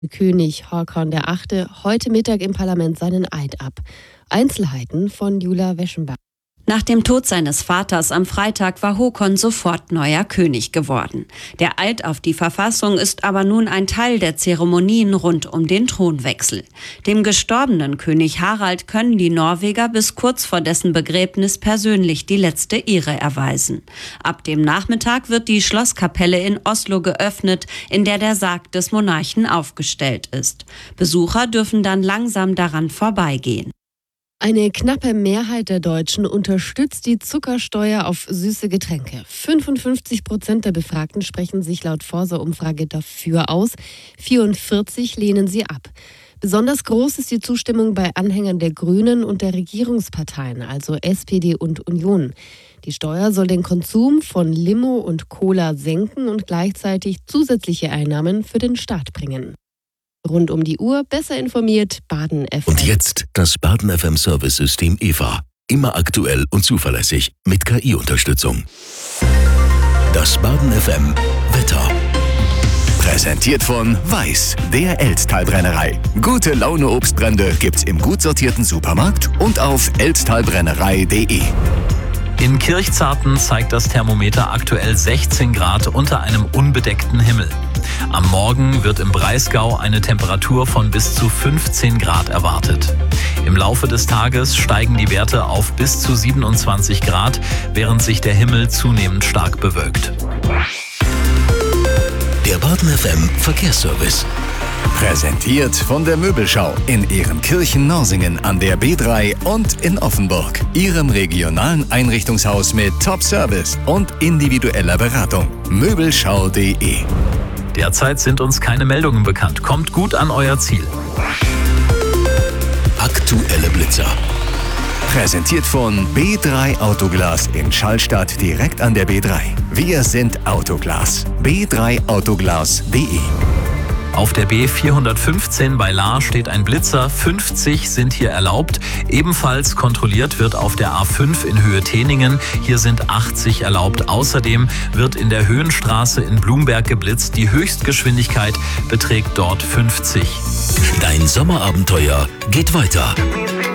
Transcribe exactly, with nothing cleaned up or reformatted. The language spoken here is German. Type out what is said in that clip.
König Håkon der Achte heute Mittag im Parlament seinen Eid ab. Einzelheiten von Jula Weschenbach. Nach dem Tod seines Vaters am Freitag war Håkon sofort neuer König geworden. Der Eid auf die Verfassung ist aber nun ein Teil der Zeremonien rund um den Thronwechsel. Dem gestorbenen König Harald können die Norweger bis kurz vor dessen Begräbnis persönlich die letzte Ehre erweisen. Ab dem Nachmittag wird die Schlosskapelle in Oslo geöffnet, in der der Sarg des Monarchen aufgestellt ist. Besucher dürfen dann langsam daran vorbeigehen. Eine knappe Mehrheit der Deutschen unterstützt die Zuckersteuer auf süße Getränke. fünfundfünfzig Prozent der Befragten sprechen sich laut Forsa-Umfrage dafür aus, vierundvierzig lehnen sie ab. Besonders groß ist die Zustimmung bei Anhängern der Grünen und der Regierungsparteien, also S P D und Union. Die Steuer soll den Konsum von Limo und Cola senken und gleichzeitig zusätzliche Einnahmen für den Staat bringen. Rund um die Uhr besser informiert Baden F M. Und jetzt das Baden F M Service-System E V A. Immer aktuell und zuverlässig mit K I-Unterstützung. Das Baden F M Wetter. Präsentiert von Weiß, der Elsttalbrennerei. Gute Laune Obstbrände gibt's im gut sortierten Supermarkt und auf elsttalbrennerei punkt de. In Kirchzarten zeigt das Thermometer aktuell sechzehn Grad unter einem unbedeckten Himmel. Am Morgen wird im Breisgau eine Temperatur von bis zu fünfzehn Grad erwartet. Im Laufe des Tages steigen die Werte auf bis zu siebenundzwanzig Grad, während sich der Himmel zunehmend stark bewölkt. Der Baden F M Verkehrsservice. Präsentiert von der Möbelschau in Ehrenkirchen-Norsingen an der B drei und in Offenburg. Ihrem regionalen Einrichtungshaus mit Top-Service und individueller Beratung. Möbelschau punkt de. Derzeit sind uns keine Meldungen bekannt. Kommt gut an euer Ziel. Aktuelle Blitzer. Präsentiert von B drei Autoglas in Schallstadt direkt an der B drei. Wir sind Autoglas. b drei autoglas punkt de. Auf der B vierhundertfünfzehn bei Lahr steht ein Blitzer, fünfzig sind hier erlaubt. Ebenfalls kontrolliert wird auf der A fünf in Höhe Teningen, hier sind achtzig erlaubt. Außerdem wird in der Höhenstraße in Blumberg geblitzt, die Höchstgeschwindigkeit beträgt dort fünfzig. Dein Sommerabenteuer geht weiter.